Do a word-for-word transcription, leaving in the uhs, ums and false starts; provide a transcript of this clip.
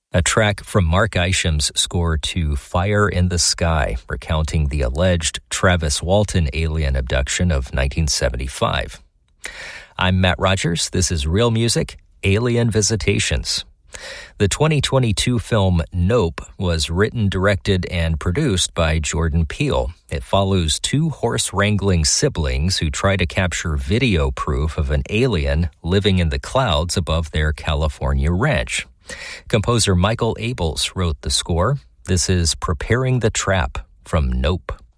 A track from Mark Isham's score to Fire in the Sky, recounting the alleged Travis Walton alien abduction of nineteen seventy-five. I'm Matt Rogers. This is Real Music, Alien Visitations. The twenty twenty-two film Nope was written, directed, and produced by Jordan Peele. It follows two horse-wrangling siblings who try to capture video proof of an alien living in the clouds above their California ranch. Composer Michael Abels wrote the score. This is Preparing the Trap from Nope.